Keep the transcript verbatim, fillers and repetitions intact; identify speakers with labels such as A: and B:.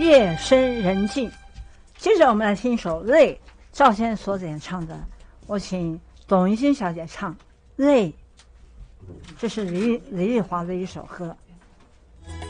A: 夜深人静。接着我们来听一首《泪》，赵先生所演唱的，我请董云欣小姐唱《泪》，这是李李玉华的一首歌。